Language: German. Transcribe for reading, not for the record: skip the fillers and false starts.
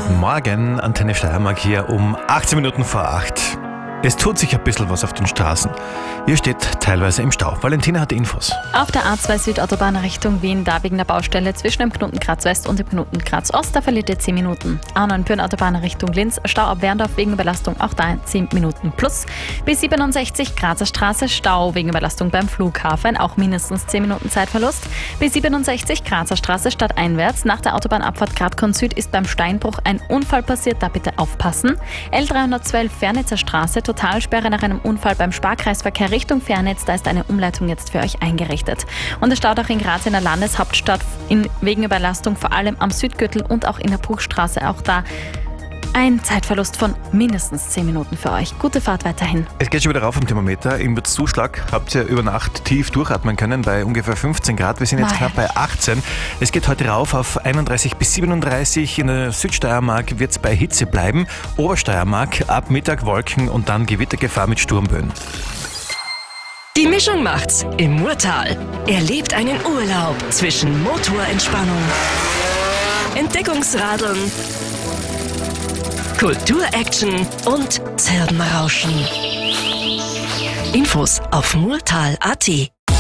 Guten Morgen, Antenne Steiermark hier um 18 Minuten vor 8. Es tut sich ein bisschen was auf den Straßen. Ihr steht teilweise im Stau. Valentina hat die Infos. Auf der A2 Südautobahn Richtung Wien, da wegen der Baustelle zwischen dem Knoten Graz West und dem Knoten Graz Ost, da verliert ihr 10 Minuten. A9 Pyrn-Autobahn Richtung Linz, Stau ab Werndorf wegen Überlastung, auch da 10 Minuten plus. B67 Grazer Straße, Stau wegen Überlastung beim Flughafen, auch mindestens 10 Minuten Zeitverlust. B67 Grazer Straße stadteinwärts, nach der Autobahnabfahrt Gradkorn Süd ist beim Steinbruch ein Unfall passiert, da bitte aufpassen. L312 Fernitzer Straße, Totalsperre nach einem Unfall beim Sparkreisverkehr Richtung Fernitz, da ist eine Umleitung jetzt für euch eingerichtet. Und es staut auch in Graz in der Landeshauptstadt wegen Überlastung, vor allem am Südgürtel und auch in der Bruchstraße, auch da ein Zeitverlust von mindestens 10 Minuten für euch. Gute Fahrt weiterhin. Es geht schon wieder rauf am Thermometer. Im Zuschlag habt ihr über Nacht tief durchatmen können bei ungefähr 15 Grad. Wir sind jetzt knapp bei 18. Es geht heute rauf auf 31 bis 37. In der Südsteiermark wird es bei Hitze bleiben. Obersteiermark ab Mittag Wolken und dann Gewittergefahr mit Sturmböen. Die Mischung macht's im Murtal. Erlebt einen Urlaub zwischen Motorentspannung, Entdeckungsradeln, Kultur-Action und Zirbenrauschen. Infos auf murtal.at.